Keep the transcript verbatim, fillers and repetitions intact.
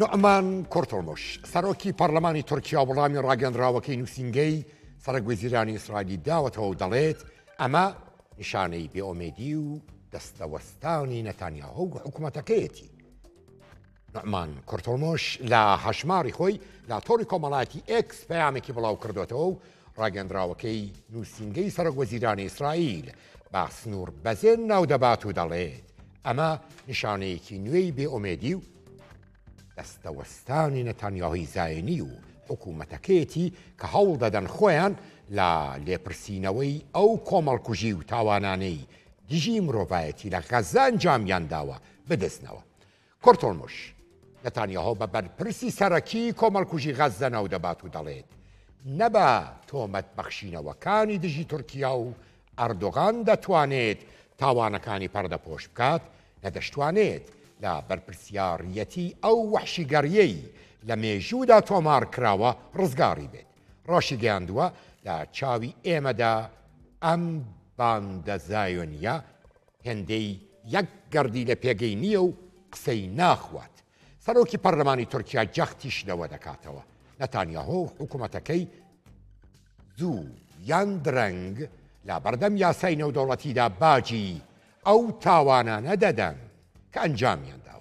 نوعمان کورتڵمش سەرۆکی پەرلەمانی تورکیا وەڵامی ڕاگەندراوەکەی نووسینگەی سەرۆکوەزیرانی ئیسرائیلی داوەتەوە و دەڵێت ئەمە نیشانەی بێئومێدی و دەستەوەستانی نەتانیاهو و حکوومەتەکەیەتی. نوعمان کورتڵمش لە هەژماری خۆی لە تۆڕی کۆمەڵایەتی ئێکس پەیامێکی بڵاو کردوێتەوە و ڕاگەندراوەکەی نووسینگەی سەرۆکوەزیرانی ئیسرائیل با سنوور بەزێن ناودەبات و دەڵێت ئەمە نیشانەیەکی نوێی بێئومێدی و دەستەوەستانی نەتانیاهوی زایێنی و حکوومەتەکەیەتی کە هەوڵ دەدەن خۆیان لە لێپرسینەوەی ئەو کۆمەڵکوژی و تاوانانەی دژی مرۆڤایەتی لە غەزە ئەنجامیان داوە بدەستنەوە. کورتڵمش نەتانیاهو بە بەرپرسی سەرەکی کۆمەڵکوژی غەزە ناودەبات و دەڵێت نەبە تۆمەت بەخشینەوەکانی دژی تورکیا و ئەردۆغان دەتوانێت تاوانەکانی پەردەپۆش بکات، نەدەشتوانێت لە بەرپرسیاریەتی ئەو وەحشیگەریەی لە مێژوودا تۆمار کراوە ڕزگاری بێت. ڕۆژی گەیاندووە لە چاوی ئێمەدا ئەم باندە زایۆنیە هێندەی یەک گەردی لە پێگەی نییە و قسەی ناخوات. سەرۆکی پەرلەمانی تورکیا جەختیش لەوە دەکاتەوە نەتانیاهو و حکوومەتەکەی زوو یان درەنگ لە بەردەم یاسای نێودەوڵەتیدا باجی ئەو تاوانانە دەدەن کە ئەنجامیان داوە.